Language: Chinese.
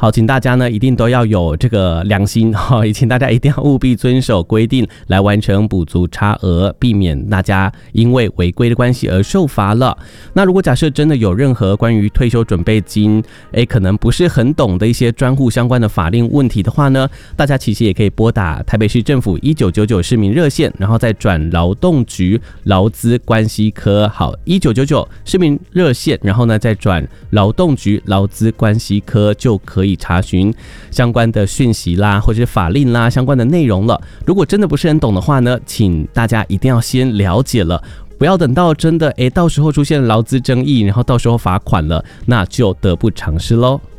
好，请大家呢一定都要有这个良心也请大家一定要务必遵守规定来完成补足差额，避免大家因为违规的关系而受罚了。那如果假设真的有任何关于退休准备金可能不是很懂的一些专户相关的法令问题的话呢，大家其实也可以拨打台北市政府1999市民热线，然后再转劳动局劳资关系科。好，1999市民热线，然后呢再转劳动局劳资关系科，就可以查询相关的讯息啦，或者是法令啦相关的内容了。如果真的不是很懂的话呢，请大家一定要先了解了，不要等到真的到时候出现劳资争议，然后到时候罚款了，那就得不偿失咯。